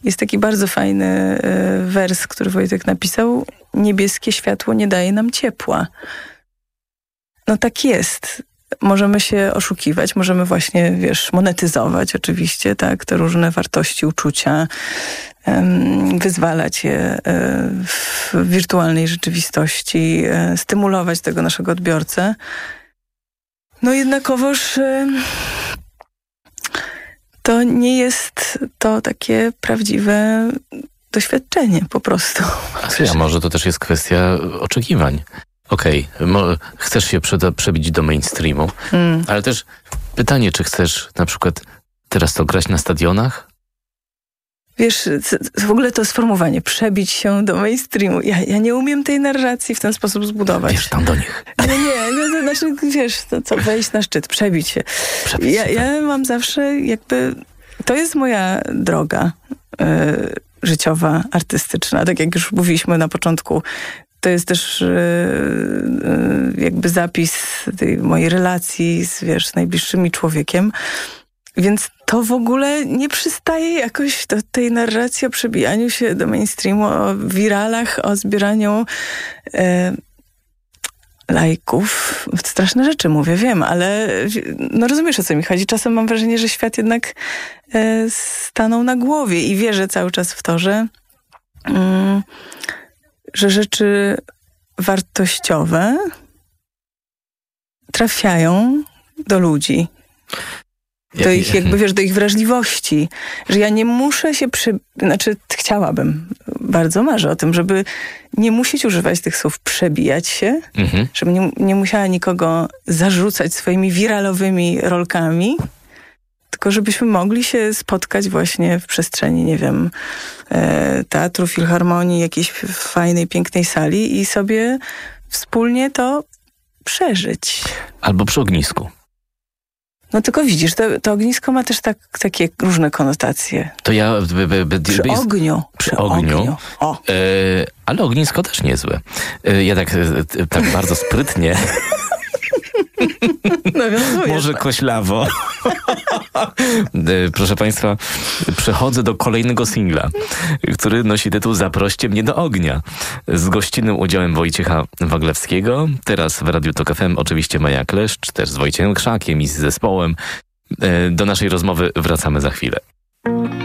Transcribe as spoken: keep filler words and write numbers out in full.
Jest taki bardzo fajny y, wers, który Wojtek napisał. Niebieskie światło nie daje nam ciepła. No tak jest. Możemy się oszukiwać, możemy właśnie, wiesz, monetyzować oczywiście, tak, te różne wartości, uczucia, um, wyzwalać je um, w wirtualnej rzeczywistości, um, stymulować tego naszego odbiorcę. No jednakowoż um, to nie jest to takie prawdziwe doświadczenie po prostu. A może to też jest kwestia oczekiwań. Okej, okay, chcesz się przeda- przebić do mainstreamu, mm. ale też pytanie, czy chcesz na przykład teraz to grać na stadionach? Wiesz, w ogóle to sformułowanie, przebić się do mainstreamu. Ja, ja nie umiem tej narracji w ten sposób zbudować. Wiesz, tam do nich. Nie, nie, no, to znaczy, wiesz, to co, wejść na szczyt, przebić się. Przebić ja, się tak. ja mam zawsze jakby, to jest moja droga y, życiowa, artystyczna. Tak jak już mówiliśmy na początku, to jest też y, y, jakby zapis tej mojej relacji z, wiesz, z najbliższym człowiekiem. Więc to w ogóle nie przystaje jakoś do tej narracji o przebijaniu się do mainstreamu, o wiralach, o zbieraniu e, lajków. Straszne rzeczy mówię, wiem, ale no rozumiesz, o co mi chodzi. Czasem mam wrażenie, że świat jednak e, stanął na głowie i wierzę cały czas w to, że, mm, że rzeczy wartościowe trafiają do ludzi. Do ich, jakby wiesz, do ich wrażliwości, że ja nie muszę się przy... Znaczy, chciałabym, bardzo marzę o tym, żeby nie musieć używać tych słów przebijać się, mhm. żebym nie, nie musiała nikogo zarzucać swoimi wiralowymi rolkami, tylko żebyśmy mogli się spotkać właśnie w przestrzeni, nie wiem, e, teatru, filharmonii, jakiejś fajnej, pięknej sali i sobie wspólnie to przeżyć. Albo przy ognisku. No tylko widzisz, to, to ognisko ma też tak, takie różne konotacje. To ja... By, by, by, przy jest, ogniu. Przy, przy ogniu. ogniu. O. E, ale ognisko też niezłe. E, ja tak, e, tak bardzo sprytnie... Nawiązuję. Może koślawo. Proszę Państwa, przechodzę do kolejnego singla, który nosi tytuł Zaproście mnie do ognia. Z gościnnym udziałem Wojciecha Waglewskiego. Teraz w Radiu Tok F M oczywiście Maja Kleszcz, też z Wojciechem Krzakiem i z zespołem. Do naszej rozmowy wracamy za chwilę.